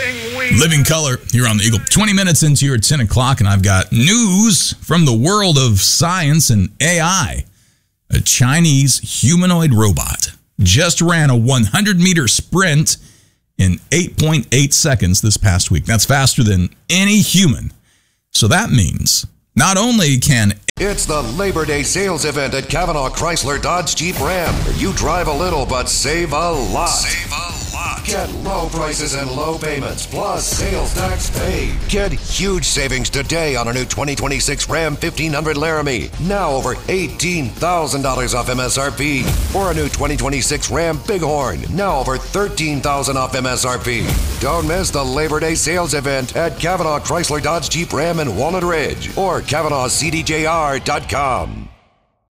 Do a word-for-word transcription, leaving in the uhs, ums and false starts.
Living Color here on the Eagle. twenty minutes into your ten o'clock, and I've got news from the world of science and A I. A Chinese humanoid robot just ran a one hundred meter sprint in eight point eight seconds this past week. That's faster than any human. So that means not only can... It's the Labor Day sales event at Cavanaugh Chrysler Dodge Jeep Ram. You drive a little, but save a lot. Save a lot. Get low prices and low payments, plus sales tax paid. Get huge savings today on a new twenty twenty-six Ram fifteen hundred Laramie. Now over eighteen thousand dollars off M S R P. Or a new twenty twenty-six Ram Bighorn. Now over thirteen thousand dollars off M S R P. Don't miss the Labor Day sales event at Cavanaugh Chrysler Dodge Jeep Ram in Walnut Ridge. Or Cavanaugh C D J R dot com.